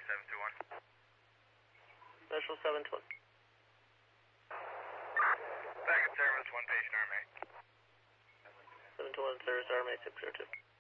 721. Special 721. Back in service, one patient RMA. 721 service RMA 602.